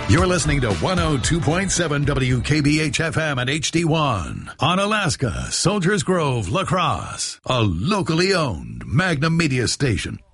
You're listening to 102.7 WKBH-FM and HD1 on Alaska, Soldiers Grove, La Crosse, a locally owned Magnum Media station.